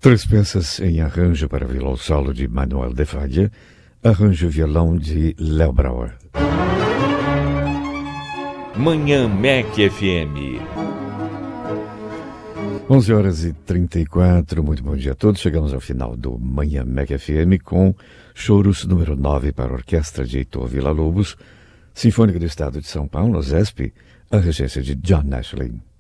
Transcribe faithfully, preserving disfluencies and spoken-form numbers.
Três peças em arranjo para violão solo de Manuel de Falla, arranjo violão de Léo Brauer. Manhã M E C F M. onze horas e trinta e quatro, muito bom dia a todos. Chegamos ao final do Manhã M E C F M com Choros número nove para a Orquestra de Heitor Villa-Lobos, Sinfônica do Estado de São Paulo, ZESP, a regência de John Ashley.